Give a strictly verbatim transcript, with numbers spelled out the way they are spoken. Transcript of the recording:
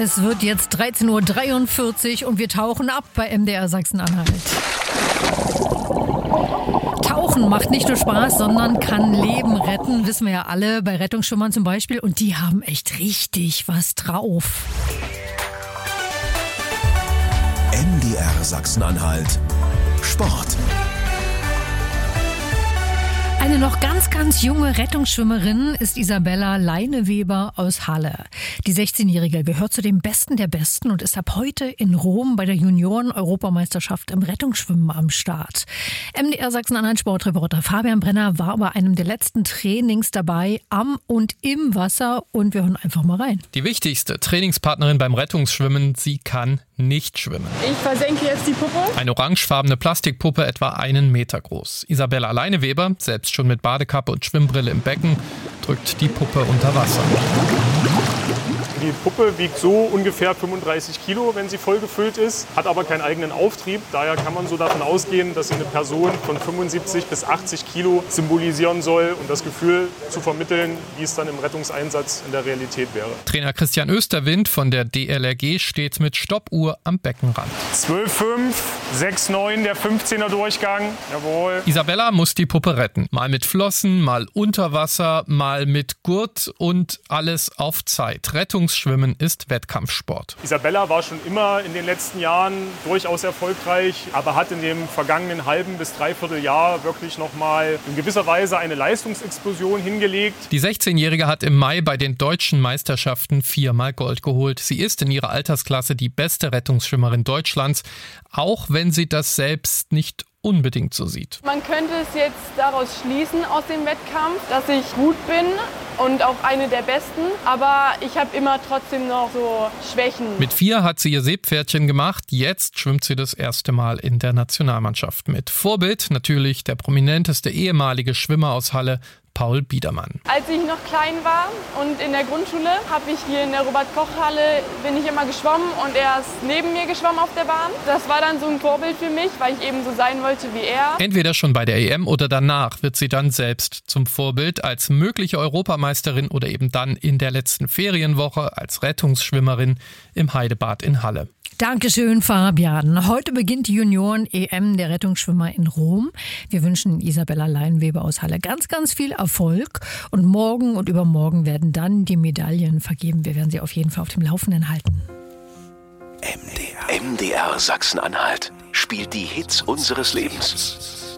Es wird jetzt dreizehn Uhr dreiundvierzig und wir tauchen ab bei M D R Sachsen-Anhalt. Tauchen macht nicht nur Spaß, sondern kann Leben retten, wissen wir ja alle, bei Rettungsschwimmern zum Beispiel. Und die haben echt richtig was drauf. M D R Sachsen-Anhalt Sport. Eine noch ganz, ganz junge Rettungsschwimmerin ist Isabella Leineweber aus Halle. Die sechzehnjährige gehört zu den Besten der Besten und ist ab heute in Rom bei der Junioren-Europameisterschaft im Rettungsschwimmen am Start. M D R Sachsen-Anhalt Sportreporter Fabian Brenner war bei einem der letzten Trainings dabei, am und im Wasser, und wir hören einfach mal rein. Die wichtigste Trainingspartnerin beim Rettungsschwimmen, sie kann nicht schwimmen. Ich versenke jetzt die Puppe. Eine orangefarbene Plastikpuppe, etwa einen Meter groß. Isabella Leineweber, selbst schon mit Badekappe und Schwimmbrille im Becken, drückt die Puppe unter Wasser. Die Puppe wiegt so ungefähr fünfunddreißig Kilo, wenn sie voll gefüllt ist, hat aber keinen eigenen Auftrieb. Daher kann man so davon ausgehen, dass sie eine Person von fünfundsiebzig bis achtzig Kilo symbolisieren soll und das Gefühl zu vermitteln, wie es dann im Rettungseinsatz in der Realität wäre. Trainer Christian Österwind von der D L R G steht mit Stoppuhr am Beckenrand. zwölf fünf, sechs neun, der fünfzehner Durchgang. Jawohl. Isabella muss die Puppe retten. Mal mit Flossen, mal unter Wasser, mal mit Gurt und alles auf Zeit. Rettungsschwimmen ist Wettkampfsport. Isabella war schon immer in den letzten Jahren durchaus erfolgreich, aber hat in dem vergangenen halben bis dreiviertel Jahr wirklich nochmal in gewisser Weise eine Leistungsexplosion hingelegt. Die sechzehnjährige hat im Mai bei den deutschen Meisterschaften viermal Gold geholt. Sie ist in ihrer Altersklasse die beste Rettungsschwimmerin Deutschlands, auch wenn sie das selbst nicht unbedingt so sieht. Man könnte es jetzt daraus schließen aus dem Wettkampf, dass ich gut bin und auch eine der Besten, aber ich habe immer trotzdem noch so Schwächen. Mit vier hat sie ihr Seepferdchen gemacht, jetzt schwimmt sie das erste Mal in der Nationalmannschaft mit. Vorbild natürlich der prominenteste ehemalige Schwimmer aus Halle, Paul Biedermann. Als ich noch klein war und in der Grundschule, habe ich hier in der Robert-Koch-Halle, bin ich immer geschwommen und er ist neben mir geschwommen auf der Bahn. Das war dann so ein Vorbild für mich, weil ich eben so sein wollte wie er. Entweder schon bei der E M oder danach wird sie dann selbst zum Vorbild als mögliche Europameisterin oder eben dann in der letzten Ferienwoche als Rettungsschwimmerin im Heidebad in Halle. Dankeschön, Fabian. Heute beginnt die Junioren-E M der Rettungsschwimmer in Rom. Wir wünschen Isabella Leineweber aus Halle ganz, ganz viel Erfolg. Und morgen und übermorgen werden dann die Medaillen vergeben. Wir werden sie auf jeden Fall auf dem Laufenden halten. M D R, M D R Sachsen-Anhalt spielt die Hits unseres Lebens.